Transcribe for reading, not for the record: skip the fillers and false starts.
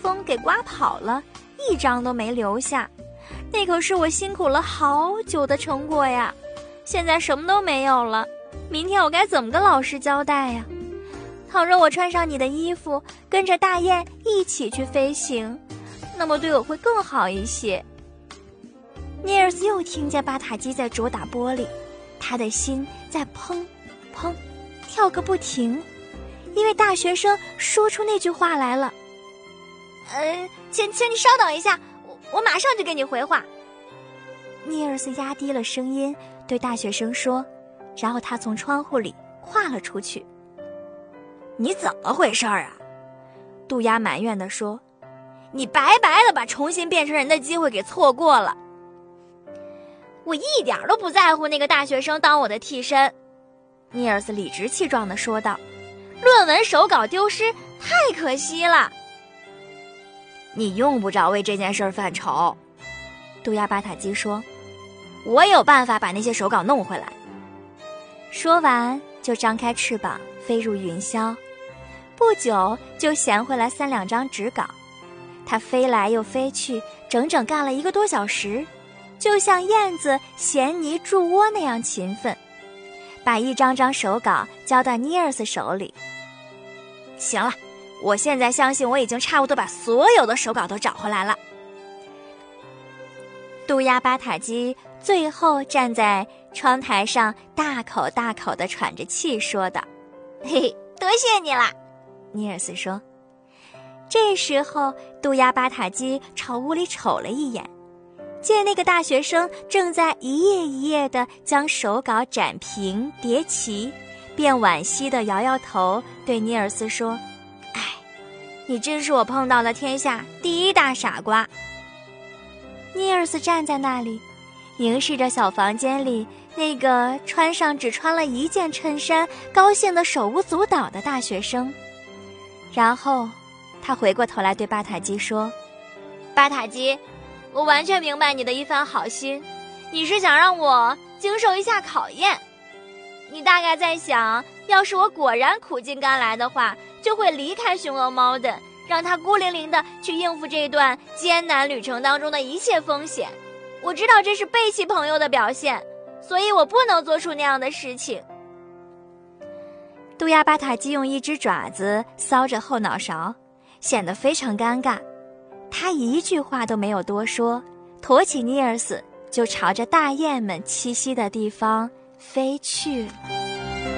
风给刮跑了，一张都没留下。那可是我辛苦了好久的成果呀，现在什么都没有了，明天我该怎么跟老师交代呀？倘若我穿上你的衣服，跟着大雁一起去飞行，那么对我会更好一些。尼尔斯又听见巴塔基在啄打玻璃，他的心在砰砰跳个不停，因为大学生说出那句话来了。请你稍等一下，我马上就给你回话。尼尔斯压低了声音对大学生说，然后他从窗户里跨了出去。你怎么回事啊？杜鸦埋怨地说，你白白的把重新变成人的机会给错过了。我一点都不在乎那个大学生当我的替身，尼尔斯理直气壮地说道，论文手稿丢失太可惜了。你用不着为这件事犯愁，杜鸦巴塔基说，我有办法把那些手稿弄回来。说完就张开翅膀飞入云霄，不久就衔回来3、2张纸稿。它飞来又飞去，整整干了1个多小时，就像燕子衔泥筑窝那样勤奋，把一张张手稿交到尼尔斯手里。行了，我现在相信我已经差不多把所有的手稿都找回来了。杜鸦巴塔基最后站在窗台上，大口大口地喘着气说道，嘿嘿，多谢你啦。尼尔斯说。这时候杜鸦巴塔基朝屋里瞅了一眼，见那个大学生正在一页一页地将手稿展平叠齐，便惋惜地摇摇头，对尼尔斯说，哎，你真是我碰到的天下第一大傻瓜。尼尔斯站在那里，凝视着小房间里那个只穿了1件衬衫，高兴得手舞足蹈的大学生。然后他回过头来对巴塔基说，巴塔基，我完全明白你的一番好心，你是想让我经受一下考验。你大概在想，要是我果然苦尽甘来的话，就会离开熊鹅猫的，让他孤零零地去应付这段艰难旅程当中的一切风险。我知道这是背弃朋友的表现，所以我不能做出那样的事情。杜鸦巴塔基用1只爪子搔着后脑勺，显得非常尴尬。他一句话都没有多说，驮起尼尔斯就朝着大雁们栖息的地方飞去了。